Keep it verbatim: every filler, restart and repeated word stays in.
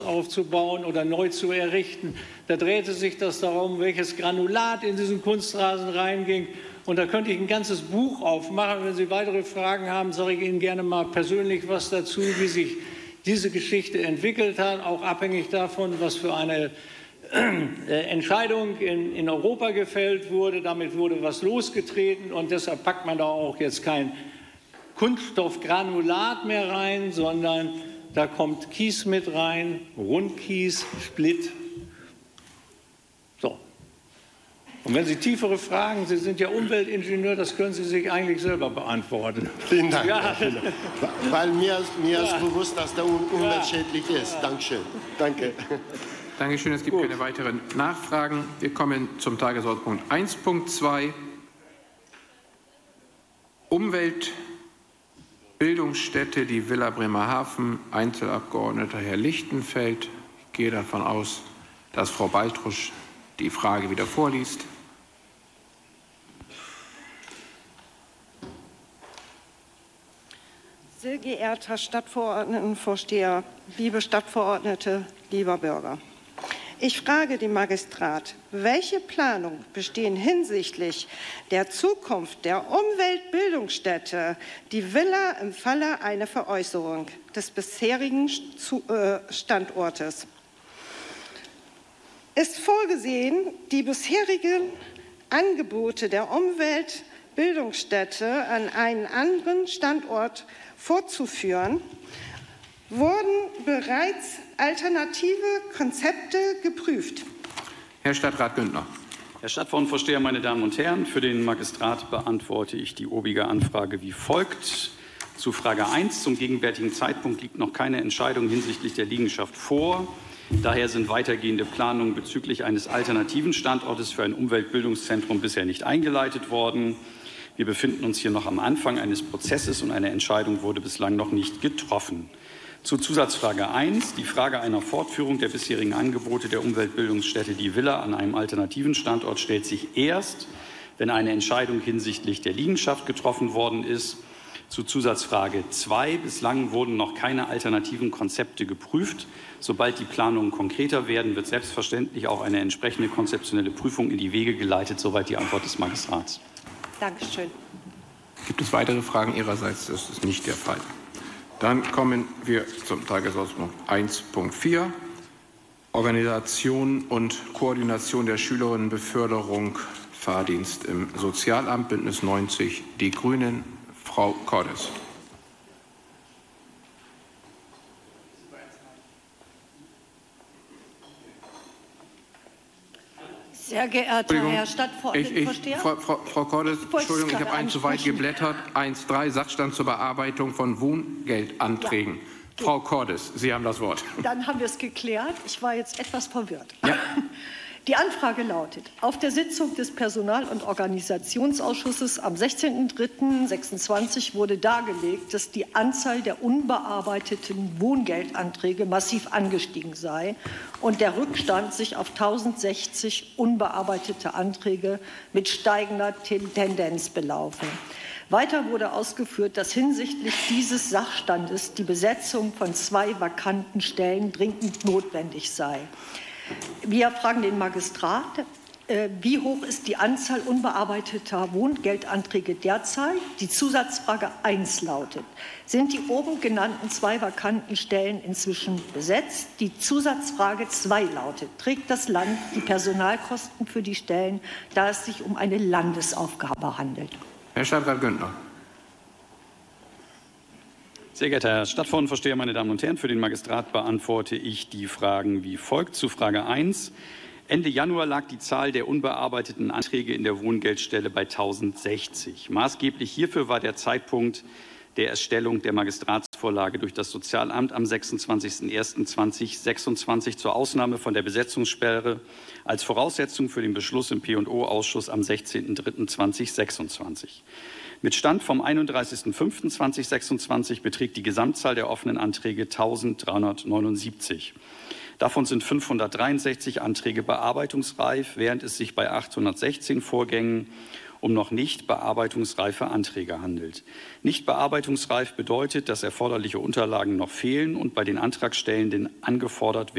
aufzubauen oder neu zu errichten. Da drehte sich das darum, welches Granulat in diesen Kunstrasen reinging. Und da könnte ich ein ganzes Buch aufmachen. Wenn Sie weitere Fragen haben, sage ich Ihnen gerne mal persönlich was dazu, wie sich diese Geschichte entwickelt hat, auch abhängig davon, was für eine Entscheidung in, in Europa gefällt wurde. Damit wurde was losgetreten und deshalb packt man da auch jetzt kein Kunststoffgranulat mehr rein, sondern da kommt Kies mit rein, Rundkies, Split. So. Und wenn Sie tiefere Fragen, Sie sind ja Umweltingenieur, das können Sie sich eigentlich selber beantworten. Vielen Dank. Ja. Weil mir, mir ja. ist bewusst, dass der umweltschädlich ja. ist. Dankeschön. Danke. Dankeschön. Es gibt Gut. keine weiteren Nachfragen. Wir kommen zum Tagesordnungspunkt eins Punkt zwei. Umweltbildungsstätte, die Villa Bremerhaven. Einzelabgeordneter Herr Lichtenfeld. Ich gehe davon aus, dass Frau Baltrusch die Frage wieder vorliest. Sehr geehrter Stadtverordnetenvorsteher, liebe Stadtverordnete, lieber Bürger. Ich frage den Magistrat, welche Planungen bestehen hinsichtlich der Zukunft der Umweltbildungsstätte, die Villa im Falle einer Veräußerung des bisherigen Standortes? Ist vorgesehen, die bisherigen Angebote der Umweltbildungsstätte an einen anderen Standort fortzuführen? Wurden bereits alternative Konzepte geprüft? Herr Stadtrat Güntner. Herr Stadtverordnetenvorsteher, meine Damen und Herren, für den Magistrat beantworte ich die obige Anfrage wie folgt. Zu Frage eins. Zum gegenwärtigen Zeitpunkt liegt noch keine Entscheidung hinsichtlich der Liegenschaft vor. Daher sind weitergehende Planungen bezüglich eines alternativen Standortes für ein Umweltbildungszentrum bisher nicht eingeleitet worden. Wir befinden uns hier noch am Anfang eines Prozesses und eine Entscheidung wurde bislang noch nicht getroffen. Zu Zusatzfrage eins. Die Frage einer Fortführung der bisherigen Angebote der Umweltbildungsstätte Die Villa an einem alternativen Standort stellt sich erst, wenn eine Entscheidung hinsichtlich der Liegenschaft getroffen worden ist. Zu Zusatzfrage zwei. Bislang wurden noch keine alternativen Konzepte geprüft. Sobald die Planungen konkreter werden, wird selbstverständlich auch eine entsprechende konzeptionelle Prüfung in die Wege geleitet. Soweit die Antwort des Magistrats. Dankeschön. Gibt es weitere Fragen Ihrerseits? Das ist nicht der Fall. Dann kommen wir zum Tagesordnungspunkt eins Punkt vier. Organisation und Koordination der Schülerinnenbeförderung, Fahrdienst im Sozialamt, Bündnis neunzig, die Grünen. Frau Cordes. Sehr geehrter Herr Stadtverordnetenvorsteher. Frau, Frau, Frau Cordes, Entschuldigung, ich habe einen zu weit geblättert. eins Punkt drei, Sachstand zur Bearbeitung von Wohngeldanträgen. Ja. Frau Cordes, Sie haben das Wort. Dann haben wir es geklärt. Ich war jetzt etwas verwirrt. Ja. Die Anfrage lautet: Auf der Sitzung des Personal- und Organisationsausschusses am sechzehnten dritten sechsundzwanzig wurde dargelegt, dass die Anzahl der unbearbeiteten Wohngeldanträge massiv angestiegen sei und der Rückstand sich auf tausendsechzig unbearbeitete Anträge mit steigender Tendenz belaufe. Weiter wurde ausgeführt, dass hinsichtlich dieses Sachstandes die Besetzung von zwei vakanten Stellen dringend notwendig sei. Wir fragen den Magistrat, äh, wie hoch ist die Anzahl unbearbeiteter Wohngeldanträge derzeit? Die Zusatzfrage eins lautet: Sind die oben genannten zwei vakanten Stellen inzwischen besetzt? Die Zusatzfrage zwei lautet: Trägt das Land die Personalkosten für die Stellen, da es sich um eine Landesaufgabe handelt? Herr Stadtrat Güntner. Sehr geehrter Herr Stadtverordnetenvorsteher, meine Damen und Herren, für den Magistrat beantworte ich die Fragen wie folgt. Zu Frage eins. Ende Januar lag die Zahl der unbearbeiteten Anträge in der Wohngeldstelle bei tausendsechzig. Maßgeblich hierfür war der Zeitpunkt der Erstellung der Magistratsvorlage durch das Sozialamt am sechsundzwanzigsten ersten zweitausendsechsundzwanzig zur Ausnahme von der Besetzungssperre als Voraussetzung für den Beschluss im P und O-Ausschuss am sechzehnten dritten zweitausendsechsundzwanzig. Mit Stand vom einunddreißigsten fünften zweitausendsechsundzwanzig beträgt die Gesamtzahl der offenen Anträge eintausenddreihundertneunundsiebzig. Davon sind fünfhundertdreiundsechzig Anträge bearbeitungsreif, während es sich bei achthundertsechzehn Vorgängen um noch nicht bearbeitungsreife Anträge handelt. Nicht bearbeitungsreif bedeutet, dass erforderliche Unterlagen noch fehlen und bei den Antragstellenden angefordert werden,